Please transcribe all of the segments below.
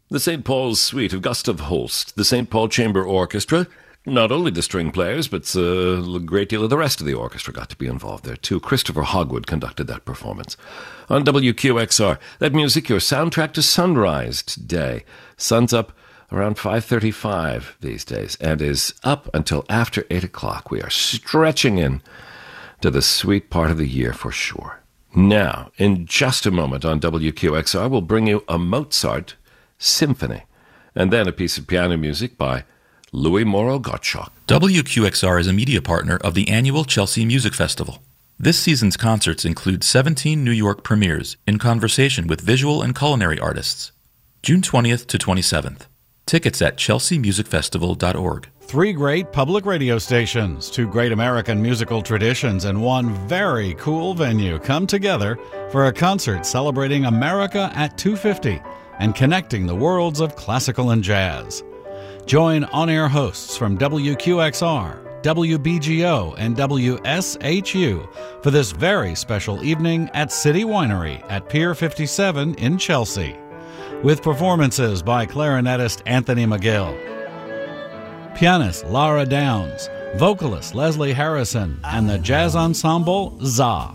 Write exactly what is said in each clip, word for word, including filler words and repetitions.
The Saint Paul's Suite of Gustav Holst, the Saint Paul Chamber Orchestra. Not only the string players, but uh, a great deal of the rest of the orchestra got to be involved there too. Christopher Hogwood conducted that performance. On W Q X R, that music, your soundtrack to sunrise today. Sun's up around five thirty-five these days and is up until after eight o'clock. We are stretching in to the sweet part of the year for sure. Now, in just a moment on W Q X R, we'll bring you a Mozart symphony and then a piece of piano music by Louis Morrow Gottschalk. W Q X R is a media partner of the annual Chelsea Music Festival. This season's concerts include seventeen New York premieres in conversation with visual and culinary artists. June twentieth to twenty-seventh. Tickets at chelsea music festival dot org. Three great public radio stations, two great American musical traditions, and one very cool venue come together for a concert celebrating America at two fifty and connecting the worlds of classical and jazz. Join on-air hosts from W Q X R, W B G O, and W S H U for this very special evening at City Winery at Pier fifty-seven in Chelsea, with performances by clarinetist Anthony McGill, pianist Lara Downs, vocalist Leslie Harrison, and the jazz ensemble Za.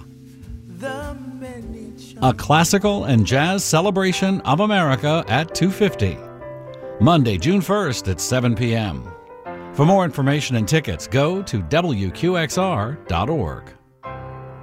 A classical and jazz celebration of America at two fifty. Monday, June first at seven p.m. For more information and tickets, go to W Q X R dot org.